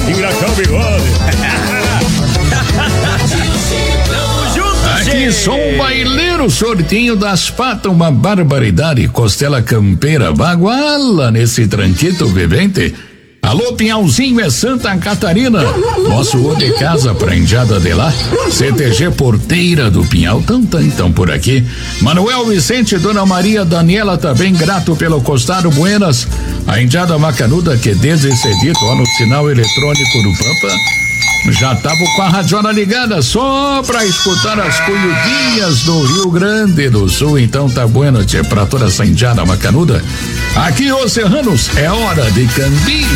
Furacão Bigode. Aqui sou um baileiro, sortinho das patas, uma barbaridade, costela campeira, baguala nesse tranquito vivente. Alô, Pinhalzinho, é Santa Catarina. Nosso ô de casa pra indiada de lá. CTG Porteira do Pinhal, tão por aqui. Manuel Vicente, Dona Maria Daniela, também grato pelo costado Buenas. A indiada macanuda que desde cedito, ó, no sinal eletrônico do Pampa. Já tava com a radiona ligada só pra escutar as cunhudinhas do Rio Grande do Sul. Então tá bueno, tchê, pra toda essa indiada macanuda. Aqui, ô serranos, é hora de cambicho.